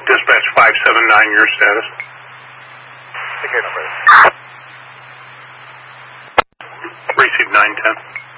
Dispatch 579, your status. Ticket number. Receive 910.